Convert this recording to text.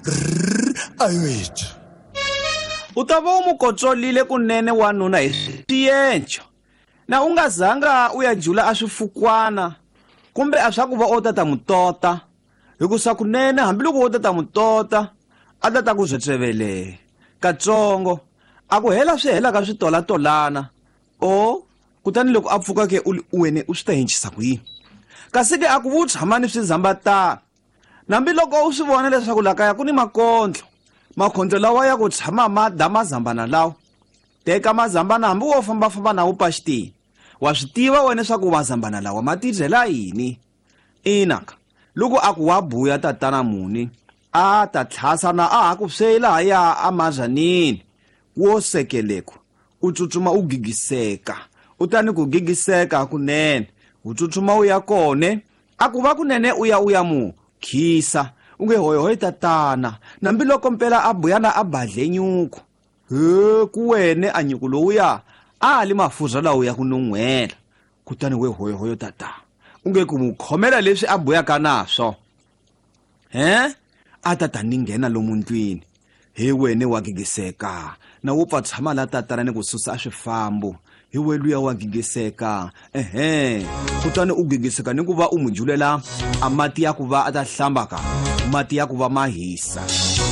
Ayewethu. U ta va u mu kotsolile kunene wanuna hi swiyenco na u nga zanga u ya jula a swifukwana kumbe a swa ku va u ta mutota hikusa kunene hambiloko u ta mutota a ta ku zwetsevele katsongo a ku hela swi hela ka switolatolana o kutani loko a pfuka ke wena u swi ta hinchisa ku yini kasi ke a ku vu tshamani swi zambatana nambiloko u swi vona leswaku la kaya ku ni makhondlo lawa ya ku tshama ma da mazambana lawa teka mazambana hambi wo famba na upashtini wa swi tiva wena leswaku mazambana lawa ma tidyela yini inaka loko a ku wa buya tatana muni a ta tlhasana a ha ku swela ya amazanini wo sekeleko u tsutsuma u gigiseka u tani ku gigiseka kunene u tsutsuma u ya kone a ku va kunene u ya mu khisa u nge hoyo tatana nambiloko mpela a buyana a badle nyuku ku wene a nyuku lowuya a li mafuza lawo ya ku nun'hwela kutani we hoyo tata u nge ku mu khomela leswi a buyaka naswo a tata ni nghena lomu ndlwini hi wene wa gigiseka na wo pfa tshama la tatana ni ku susa swifambo hi we luya wa gigiseka kutani u gigiseka ni ku va u mu julela a mati ya ku va a ta hlamba mati ya ku va ma hisa